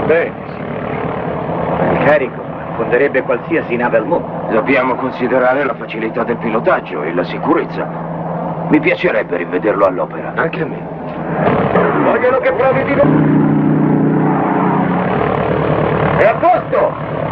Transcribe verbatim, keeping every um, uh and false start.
Bene, signore. Il carico affonderebbe qualsiasi nave al mondo. Dobbiamo considerare la facilità del pilotaggio e la sicurezza. Mi piacerebbe rivederlo all'opera. Anche a me. Vogliono che provi di nuovo. È a posto!